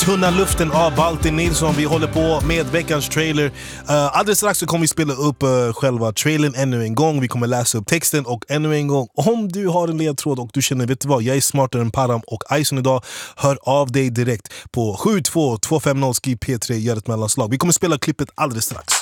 Tunna luften av Valter Nilsson. Vi håller på med veckans trailer. Alldeles strax så kommer vi spela upp själva trailern ännu en gång. Vi kommer läsa upp texten och ännu en gång. Om du har en ledtråd och du känner, vet du vad, jag är smartare än Param och Ison idag, hör av dig direkt på 72250, skriv P3, gör ett mellanslag. Vi kommer spela klippet alldeles strax.